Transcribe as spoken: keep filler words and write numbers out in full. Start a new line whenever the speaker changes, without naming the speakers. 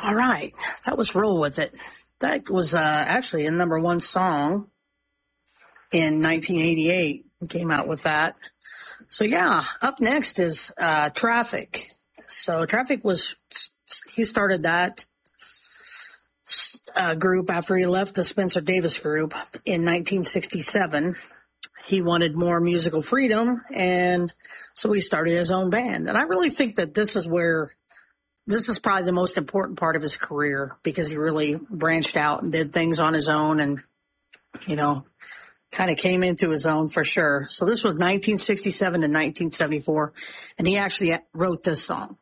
All right. That was Roll With It. That was uh, actually a number one song in nineteen eighty-eight. Came out with that. So, yeah, up next is uh, Traffic. So, Traffic was, he started that uh, group after he left the Spencer Davis group in nineteen sixty-seven. He wanted more musical freedom, and so he started his own band. And I really think that this is where, this is probably the most important part of his career, because he really branched out and did things on his own and, you know, kind of came into his own for sure. So this was nineteen sixty-seven to nineteen seventy-four, and he actually wrote this song.